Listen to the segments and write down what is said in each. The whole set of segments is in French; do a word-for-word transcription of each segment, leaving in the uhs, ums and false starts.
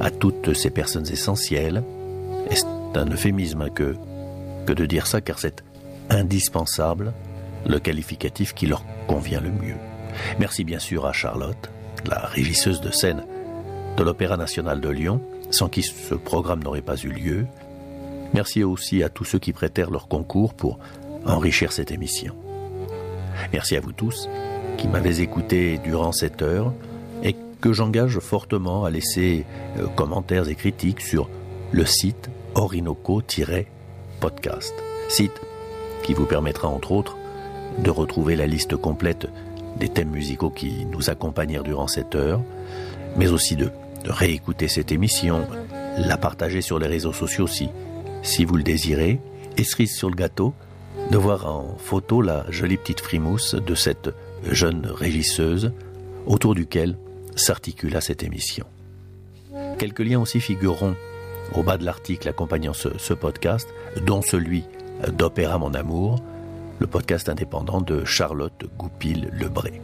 à toutes ces personnes essentielles. Et c'est un euphémisme que, que de dire ça, car c'est indispensable, le qualificatif qui leur convient le mieux. Merci bien sûr à Charlotte, la régisseuse de scène de l'Opéra national de Lyon, sans qui ce programme n'aurait pas eu lieu. Merci aussi à tous ceux qui prêtèrent leur concours pour enrichir cette émission. Merci à vous tous qui m'avez écouté durant cette heure et que j'engage fortement à laisser euh, commentaires et critiques sur le site Orinoco-podcast, site qui vous permettra entre autres de retrouver la liste complète des thèmes musicaux qui nous accompagnèrent durant cette heure, mais aussi de, de réécouter cette émission, la partager sur les réseaux sociaux si, si vous le désirez, et cerise sur le gâteau, de voir en photo la jolie petite frimousse de cette jeune régisseuse autour duquel s'articula cette émission. Quelques liens aussi figureront au bas de l'article accompagnant ce, ce podcast, dont celui d'Opéra Mon Amour, le podcast indépendant de Charlotte Goupil-Lebré.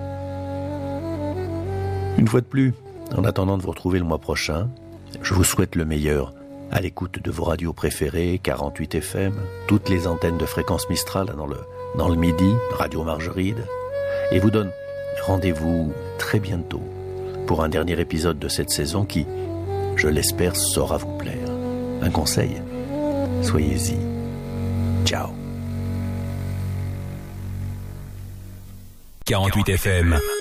Une fois de plus, en attendant de vous retrouver le mois prochain, je vous souhaite le meilleur à l'écoute de vos radios préférées, quarante-huit F M, toutes les antennes de fréquence Mistral dans le, dans le Midi, Radio Margeride, et vous donne rendez-vous très bientôt pour un dernier épisode de cette saison qui, je l'espère, saura vous plaire. Un conseil, soyez-y. Ciao. quarante-huit F M